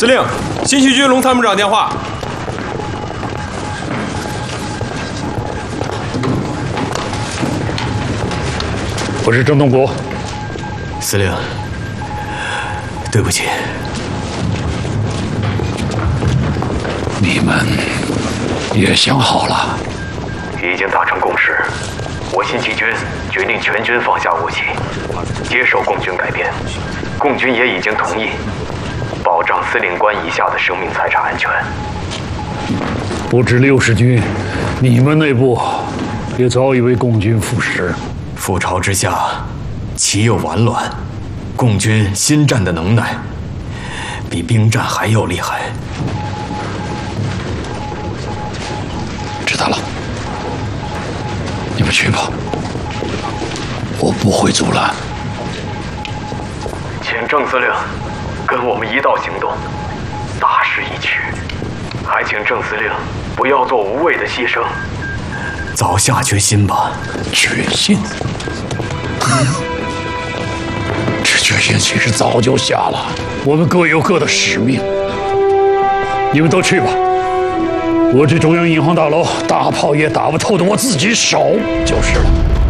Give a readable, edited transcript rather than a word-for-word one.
司令，新七军龙参谋长电话。 我是郑东国。 司令，对不起。 你们也想好了？ 已经达成共识。我新七军决定全军放下武器，接受共军改编。共军也已经同意，保障司令官以下的生命财产安全。 不止60军，你们内部也早已为共军腐蚀。 覆巢之下，岂有完卵？共军心战的能耐，比兵战还要厉害。 知道了，你们去吧，我不会阻拦。 请郑司令跟我们一道行动，大势已去，还请郑司令不要做无谓的牺牲，早下决心吧。 决心？这决心其实早就下了。我们各有各的使命，你们都去吧。我这中央银行大楼大炮也打不透的，我自己守就是了。